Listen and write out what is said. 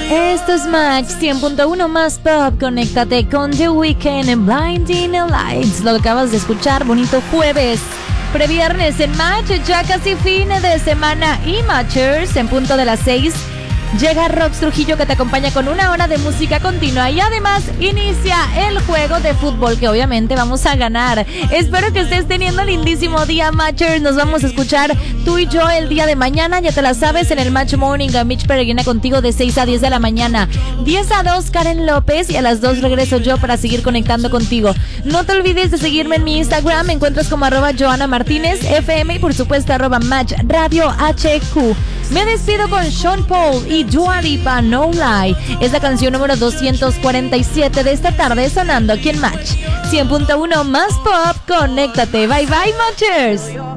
Esto es Match 100.1 más pop. Conéctate con The Weeknd en Blinding Lights. Lo acabas de escuchar. Bonito jueves, previernes en Match. Ya casi fin de semana y Matchers en punto de las 6. Llega Rox Trujillo, que te acompaña con una hora de música continua y además inicia el juego de fútbol que obviamente vamos a ganar. Espero que estés teniendo un lindísimo día, Matchers. Nos vamos a escuchar tú y yo el día de mañana, ya te la sabes, en el Match Morning. A Mitch Peregrina contigo de 6 a 10 de la mañana. 10 a 2 Karen López y a las 2 regreso yo para seguir conectando contigo. No te olvides de seguirme en mi Instagram. Me encuentras como @JohannaMartinezFM y por supuesto @Match Radio HQ. Me despido con Sean Paul y Dua Lipa, No Lie. Es la canción número 247 de esta tarde sonando aquí en Match 100.1 más pop. Conéctate. Bye bye, Matchers.